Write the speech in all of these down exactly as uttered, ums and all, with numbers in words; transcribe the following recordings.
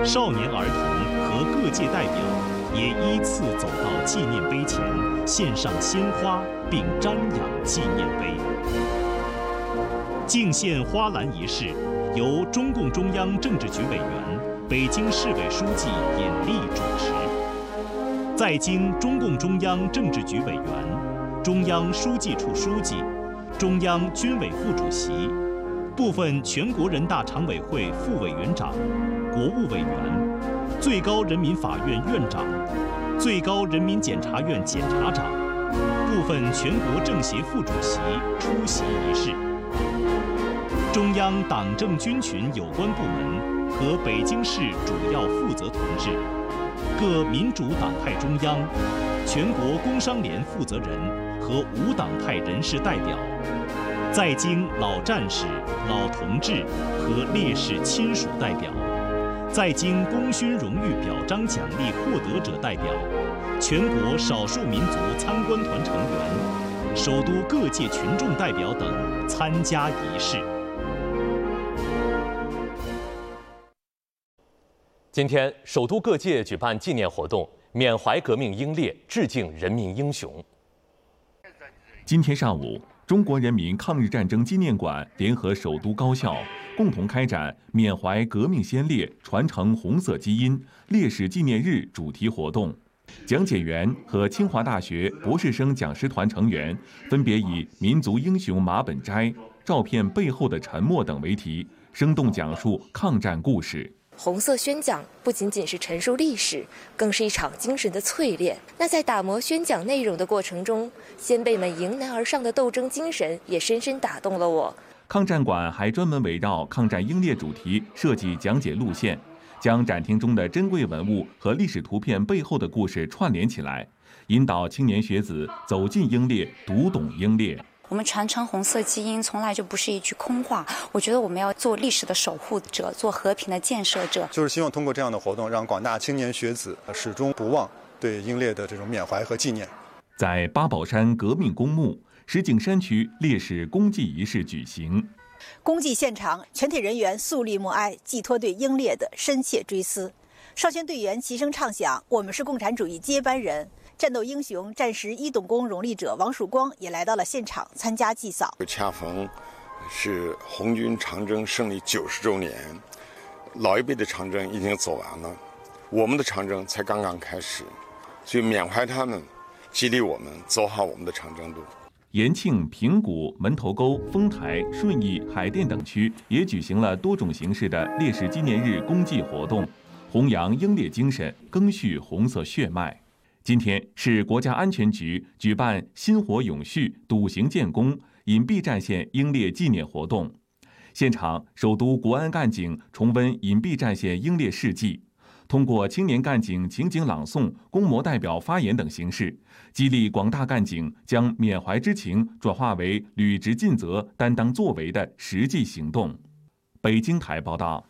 少年儿童和各界代表也依次走到纪念碑前，献上鲜花并瞻仰纪念碑。敬献花篮仪式由中共中央政治局委员、北京市委书记尹力主持，在京中共中央政治局委员、中央书记处书记、中央军委副主席、部分全国人大常委会副委员长、国务委员、最高人民法院院长、最高人民检察院检察长、部分全国政协副主席出席仪式。中央党政军群有关部门和北京市主要负责同志、各民主党派中央、全国工商联负责人和无党派人士代表，在京老战士、老同志和烈士亲属代表，在京功勋荣誉表彰奖励获得者代表，全国少数民族参观团成员、首都各界群众代表等参加仪式。 今天，首都各界举办纪念活动，缅怀革命英烈，致敬人民英雄。 今天上午，中国人民抗日战争纪念馆联合首都高校，共同开展缅怀革命先烈、传承红色基因烈士纪念日主题活动。讲解员和清华大学博士生讲师团成员分别以“民族英雄马本斋”、“照片背后的沉默”等为题，生动讲述抗战故事。 红色宣讲不仅仅是陈述历史，更是一场精神的淬炼。那在打磨宣讲内容的过程中，先辈们迎难而上的斗争精神也深深打动了我。 抗战馆还专门围绕抗战英烈主题设计讲解路线，将展厅中的珍贵文物和历史图片背后的故事串联起来，引导青年学子走进英烈，读懂英烈。 我们传承红色基因从来就不是一句空话，我觉得我们要做历史的守护者，做和平的建设者。 就是希望通过这样的活动，让广大青年学子始终不忘对英烈的这种缅怀和纪念。 在八宝山革命公墓，石景山区烈士公祭仪式举行。 公祭现场，全体人员肃立默哀，寄托对英烈的深切追思。少先队员齐声唱响：“我们是共产主义接班人。”战斗英雄、战时一等功荣立者王曙光也来到了现场参加祭扫。 恰逢是红军长征胜利九十周年，老一辈的长征已经走完了，我们的长征才刚刚开始，所以缅怀他们，激励我们走好我们的长征路。 延庆、平谷、门头沟、丰台、顺义、海淀等区也举行了多种形式的烈士纪念日公祭活动，弘扬英烈精神，赓续红色血脉。今天是国家安全局举办薪火永续、笃行建功、隐蔽战线英烈纪念活动。现场，首都国安干警重温隐蔽战线英烈事迹，通过青年干警情景朗诵、公模代表发言等形式，激励广大干警将缅怀之情转化为履职尽责、担当作为的实际行动。北京台报道。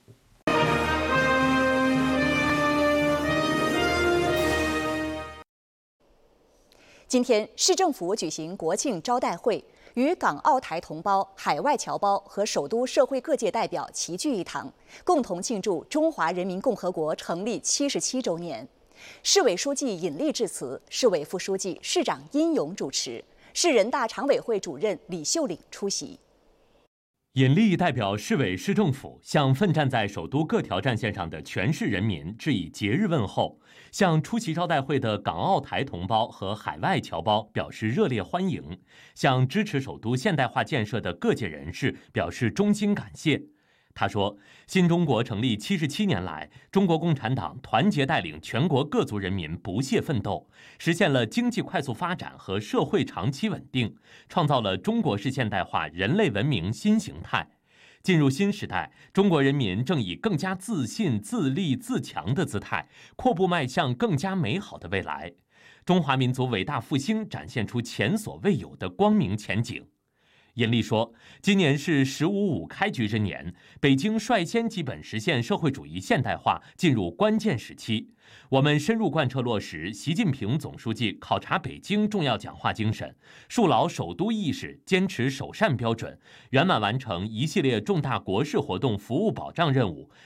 今天，市政府举行国庆招待会，与港澳台同胞、海外侨胞和首都社会各界代表齐聚一堂，共同庆祝中华人民共和国成立七十七周年。市委书记尹力致辞，市委副书记、市长殷勇主持，市人大常委会主任李秀岭出席。 尹力代表市委市政府向奋战在首都各条战线上的全市人民致以节日问候，向出席招待会的港澳台同胞和海外侨胞表示热烈欢迎，向支持首都现代化建设的各界人士表示衷心感谢。他说，新中国成立七十七年来，中国共产党团结带领全国各族人民不懈奋斗，实现了经济快速发展和社会长期稳定，创造了中国式现代化人类文明新形态。进入新时代，中国人民正以更加自信、自立、自强的姿态，阔步迈向更加美好的未来。中华民族伟大复兴展现出前所未有的光明前景。尹力说，今年是“十五五”开局之年，北京率先基本实现社会主义现代化进入关键时期。我们深入贯彻落实习近平总书记考察北京重要讲话精神，树牢首都意识，坚持首善标准，圆满完成一系列重大国事活动服务保障任务，